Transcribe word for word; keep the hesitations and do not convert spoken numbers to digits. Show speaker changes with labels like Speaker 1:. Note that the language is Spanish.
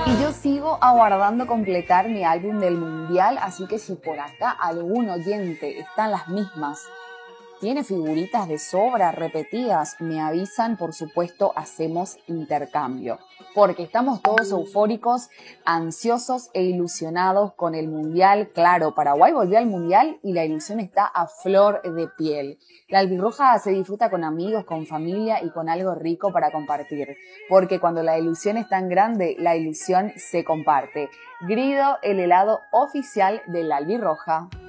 Speaker 1: Y yo sigo aguardando completar mi álbum del Mundial, así que si por acá algún oyente está en las mismas, tiene figuritas de sobra repetidas, me avisan, por supuesto, hacemos intercambio. Porque estamos todos eufóricos, ansiosos e ilusionados con el Mundial. Claro, Paraguay volvió al Mundial y la ilusión está a flor de piel. La albirroja se disfruta con amigos, con familia y con algo rico para compartir. Porque cuando la ilusión es tan grande, la ilusión se comparte. Grido, el helado oficial de la albirroja.